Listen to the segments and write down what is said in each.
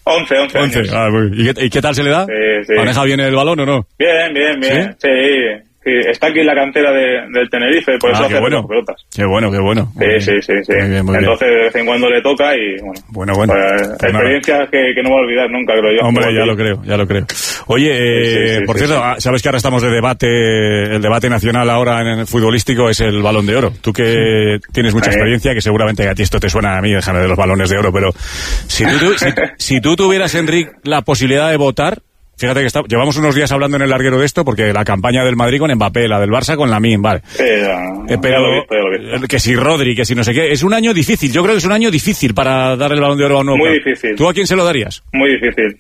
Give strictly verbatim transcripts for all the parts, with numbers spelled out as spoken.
once, once años. Ah, ¿y, qué, ¿Y qué tal se le da? Sí, sí. ¿Maneja bien el balón o no? Bien, bien, bien. ¿Sí? Sí. Sí, está aquí en la cantera de, del Tenerife, por eso ah, hace bueno. pelotas. Qué bueno, qué bueno. Sí, sí, sí, sí. Muy bien, muy Entonces bien. de vez en cuando le toca y bueno. Bueno, bueno. Pues, pues experiencias que, que no voy a olvidar nunca, creo yo. Hombre, ya lo creo, ya lo creo. Oye, eh, sí, sí, por sí, cierto, sí. sabes que ahora estamos de debate, el debate nacional ahora en el futbolístico es el Balón de Oro. Tú que tienes mucha Sí. experiencia, que seguramente a ti esto te suena a mí, déjame de los balones de oro, pero si tú, tu- si, si tú tuvieras, Enric, la posibilidad de votar. Fíjate que está, llevamos unos días hablando en el larguero de esto, porque la campaña del Madrid con Mbappé, la del Barça con Lamine, vale. Sí, ya, Eh, pero, ya lo he visto, ya lo he visto. que si Rodri, que si no sé qué, es un año difícil, yo creo que es un año difícil para dar el Balón de Oro a un nuevo. Muy difícil. ¿Tú a quién se lo darías? Muy difícil.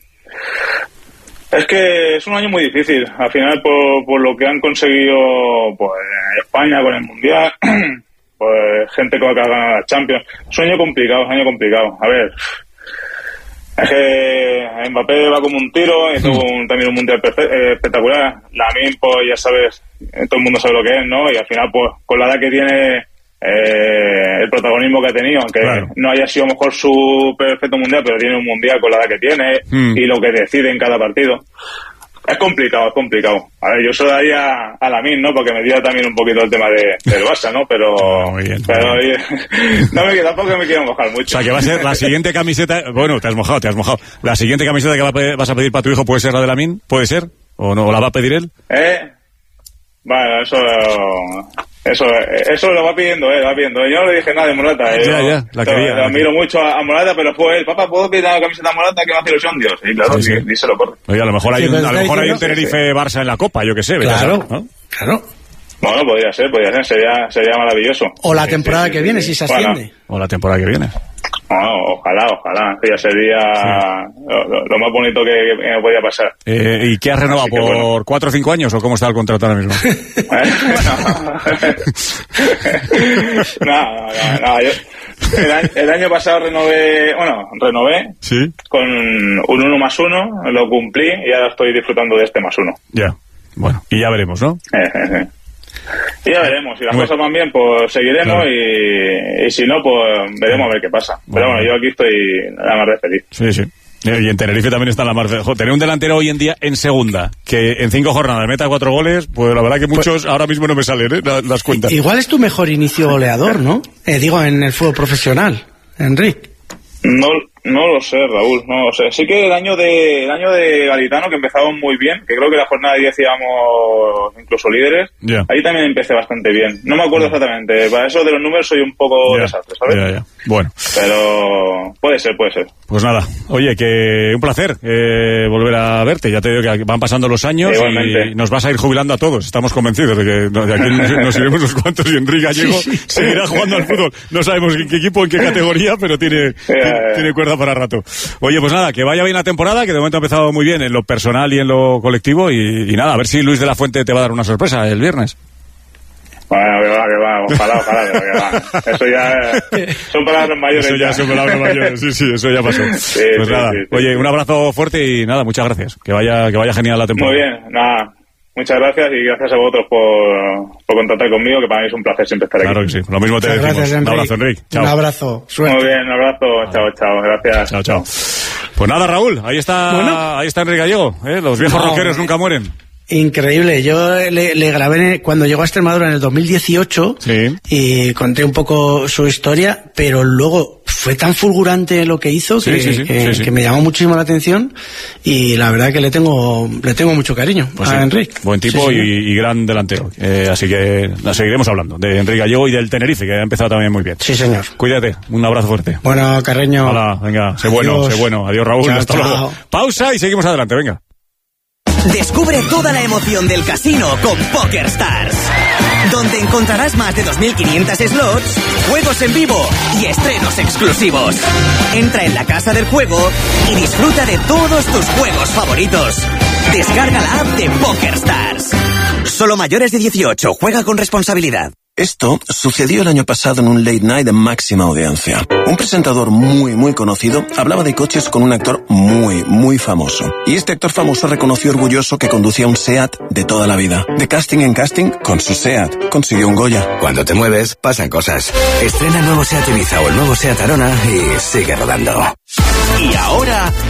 Es que es un año muy difícil. Al final, por, por lo que han conseguido pues en España con el Mundial, pues gente que ha ganado la Champions. Es un año complicado, es un año complicado. A ver, es que Mbappé va como un tiro, y tuvo un, también un Mundial perfe- eh, espectacular. Lamine, pues ya sabes, eh, todo el mundo sabe lo que es, ¿no? Y al final, pues con la edad que tiene, eh, el protagonismo que ha tenido, aunque Claro. no haya sido a lo mejor su perfecto Mundial, pero tiene un Mundial con la edad que tiene Mm. y lo que decide en cada partido. Es complicado, es complicado. A ver, yo se lo daría a Lamine, ¿no? Porque me tira también un poquito el tema de, del Barça, ¿no? Pero, Oh, muy bien, pero muy oye, no me, tampoco me quiero mojar mucho. O sea, que va a ser la siguiente camiseta. Bueno, te has mojado, te has mojado. La siguiente camiseta que va a pe- vas a pedir para tu hijo puede ser la de Lamine, puede ser, o no, o la va a pedir él. ¿Eh? Bueno, eso, eso, eso lo va pidiendo, eh, lo va pidiendo. Yo no le dije nada de Morata. Eh, Ya, yo, ya, la yo, quería, yo la admiro mucho a, a Morata, pero fue él. Papá, ¿puedo pedir la camiseta de Morata que me hace ilusión? Dios. Y claro, Sí, sí, sí. díselo, por. Oye, a lo mejor hay Sí, un, pero a lo está mejor hay un diciendo- Tenerife Barça en la Copa, yo qué sé. vete a Claro, saber, ¿no? claro. Bueno, podría ser, podría ser, sería, sería maravilloso. O la Sí, temporada sí, sí, que viene, sí. si se Bueno, asciende. O la temporada que viene. Bueno, ojalá, ojalá. Ya sería lo, lo- lo más bonito que, que me podía pasar. Eh, ¿Y qué has renovado? Así que ¿Por bueno. cuatro o cinco años o cómo está el contrato ahora mismo? no, no, no, no, yo el, año, el año pasado renové, bueno, renové Sí. con un uno más uno, lo cumplí y ahora estoy disfrutando de este más uno. Ya. Bueno, y ya veremos, ¿no? Eh, eh, eh. Y ya veremos, si las Bueno. cosas van bien, pues seguiremos Claro. y, y si no, pues veremos a ver qué pasa. Bueno. Pero bueno, yo aquí estoy nada más de feliz. Sí, sí. Eh, Y en Tenerife también está en la mar. Jo, tener un delantero hoy en día en segunda, que en cinco jornadas meta cuatro goles, pues la verdad que muchos ahora mismo no me salen, ¿eh? La- Las cuentas. Igual es tu mejor inicio goleador, ¿no? Eh, digo, en el fútbol profesional, Enric. No, no lo sé, Raúl, no lo sé. Sí que el año de el año de Garitano, que empezamos muy bien, que creo que la jornada diez íbamos incluso líderes, Ya. ahí también empecé bastante bien. No me acuerdo exactamente, para eso de los números soy un poco Ya, desastre, ¿sabes? ya, ya. Bueno, Pero puede ser, puede ser. pues nada. Oye, que un placer eh, volver a verte. Ya te digo que van pasando los años Igualmente. y nos vas a ir jubilando a todos. Estamos convencidos de que no- de aquí nos, nos iremos unos cuantos y Enrique Gallego seguirá jugando al fútbol. No sabemos en qué equipo, en qué categoría, pero tiene, tiene, ya. tiene cuerda para rato. Oye, pues nada, que vaya bien la temporada, que de momento ha empezado muy bien en lo personal y en lo colectivo. Y, y nada, a ver si Luis de la Fuente te va a dar una sorpresa el viernes. Bueno, que va, que va, ojalá, ojalá, pero que va. Eso ya son palabras mayores. Eso ya son palabras mayores, sí, sí, eso ya pasó. Sí, Pues sí, nada, sí, sí, oye, sí. un abrazo fuerte y nada, muchas gracias. Que vaya, que vaya genial la temporada. Muy bien, nada. Muchas gracias y gracias a vosotros por, por contactar conmigo, que para mí es un placer siempre estar Claro aquí. que sí, lo mismo te Muchas decimos. gracias, Un Enric. abrazo, Enrique. Chao. Un abrazo. Suerte. Muy bien, un abrazo. Chao, chao. Gracias. Chao, chao. Pues nada, Raúl, ahí está, Bueno. ahí está Enrique Gallego, ¿eh? Los viejos No, rockeros eh. nunca mueren. Increíble. Yo le, le grabé en el- cuando llegó a Extremadura en el dos mil dieciocho Sí. y conté un poco su historia, pero luego fue tan fulgurante lo que hizo Sí, que, sí, sí, que, sí, sí. que me llamó muchísimo la atención y la verdad que le tengo le tengo mucho cariño Pues a sí, Enric. buen tipo Sí, sí. y, y gran delantero. Eh, así que la seguiremos hablando de Enrique Gallego y del Tenerife, que ha empezado también muy bien. Sí, señor. Cuídate, un abrazo fuerte. Bueno, Carreño. Hola, venga, sé bueno, Adiós. sé bueno. Adiós, Raúl, Chao, hasta chao. luego. Pausa y seguimos adelante, venga. Descubre toda la emoción del casino con PokerStars, donde encontrarás más de dos mil quinientos slots, juegos en vivo y estrenos exclusivos. Entra en la casa del juego y disfruta de todos tus juegos favoritos. Descarga la app de PokerStars. Solo mayores de dieciocho, juega con responsabilidad. Esto sucedió el año pasado en un late night de máxima audiencia. Un presentador muy, muy conocido hablaba de coches con un actor muy, muy famoso. Y este actor famoso reconoció orgulloso que conducía un SEAT de toda la vida. De casting en casting, con su SEAT, consiguió un Goya. Cuando te mueves, pasan cosas. Estrena el nuevo SEAT Ibiza o el nuevo SEAT Arona y sigue rodando. Y ahora,